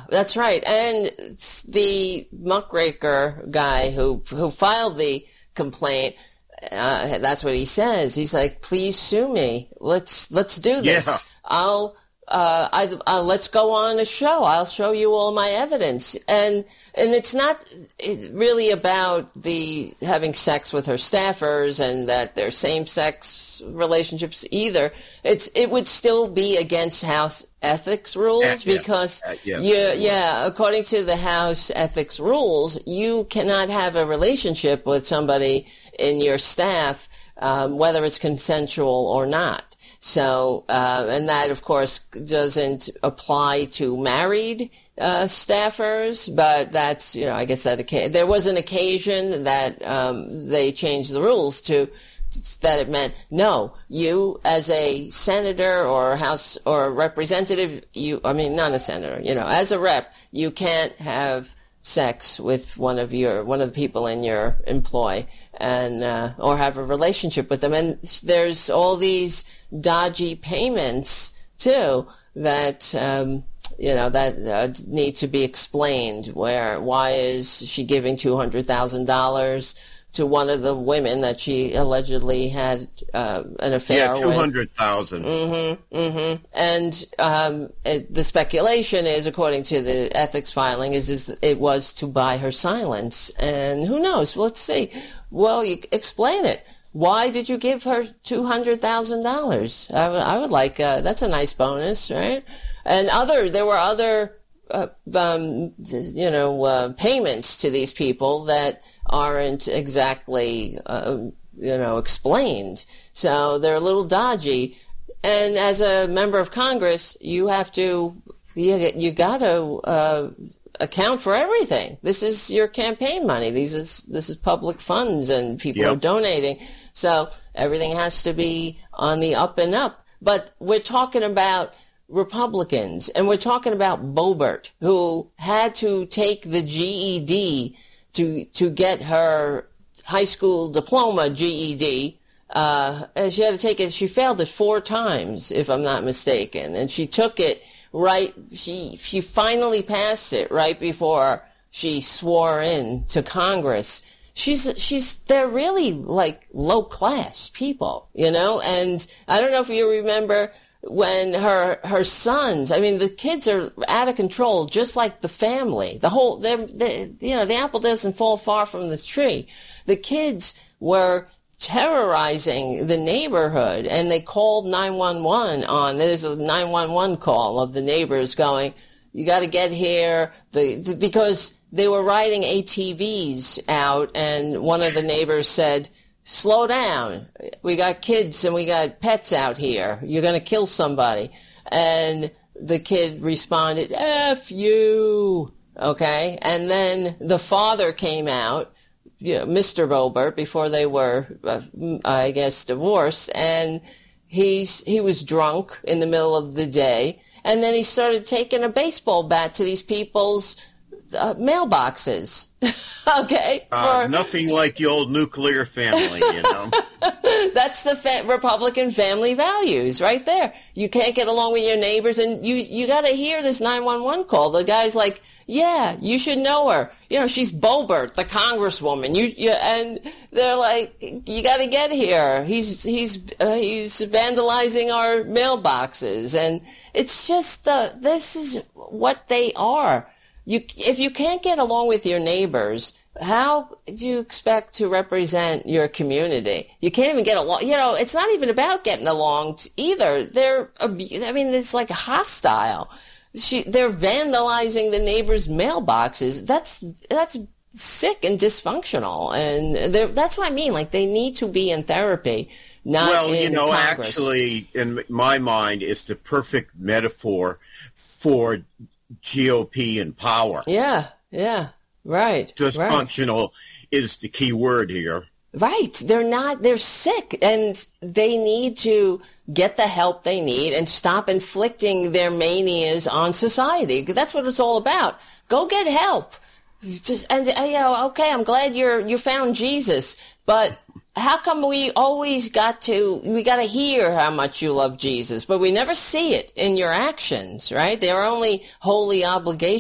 that's right. And it's the muckraker guy who filed the complaint, that's what he says. He's like, please sue me. Let's do this. Yeah. Let's go on a show. I'll show you all my evidence. And it's not really about the having sex with her staffers and that they're same-sex relationships either. It would still be against House ethics rules because, according to the House ethics rules, you cannot have a relationship with somebody in your staff, whether it's consensual or not. So, and that, of course, doesn't apply to married staffers, but that's, I guess that there was an occasion that they changed the rules to that it meant, no, you as a senator or House or representative, not a senator, as a rep, you can't have sex with one of the people in your employ and or have a relationship with them. And there's all these dodgy payments too that that need to be explained. Why is she giving $200,000 to one of the women that she allegedly had an affair with? Yeah, $200,000. Mm-hmm. And the speculation is, according to the ethics filing, is it was to buy her silence. And who knows? Let's see. Well, you explain it. Why did you give her $200,000? I would like that's a nice bonus, right? And there were other payments to these people that aren't exactly explained. So they're a little dodgy. And as a member of Congress, you got to account for everything. This is your campaign money. This is public funds, and people are donating. So everything has to be on the up and up. But we're talking about Republicans, and we're talking about Boebert, who had to take the GED to get her high school diploma GED. And she had to take it. She failed it 4 times, if I'm not mistaken, and she took it right. She finally passed it right before she swore in to Congress. They're really like low class people, and I don't know if you remember when her sons, the kids are out of control, just like the family. The apple doesn't fall far from the tree. The kids were terrorizing the neighborhood, and they called 911 there's a 911 call of the neighbors going, you got to get here, because they were riding ATVs out, and one of the neighbors said, slow down. We got kids and we got pets out here. You're going to kill somebody. And the kid responded, F you. Okay. And then the father came out, Mr. Boebert, before they were, I guess, divorced. And he was drunk in the middle of the day. And then he started taking a baseball bat to these people's mailboxes. Okay. Nothing like the old nuclear family, That's the Republican family values right there. You can't get along with your neighbors, and you got to hear this 911 call. The guy's like, yeah, you should know her. She's Boebert, the congresswoman. And they're like, you got to get here. He's vandalizing our mailboxes, and it's just this is what they are. If you can't get along with your neighbors, how do you expect to represent your community? You can't even get along. It's not even about getting along either. It's like hostile. They're vandalizing the neighbors' mailboxes. That's sick and dysfunctional. And that's what I mean. Like, they need to be in therapy, not in Congress. Actually, in my mind, it's the perfect metaphor for GOP in power. Yeah, right. Dysfunctional is the key word here. Right. They're sick, and they need to get the help they need and stop inflicting their manias on society. That's what it's all about. Go get help. Okay, I'm glad you found Jesus, but how come we always got to hear how much you love Jesus, but we never see it in your actions, right? They are only holy obligations.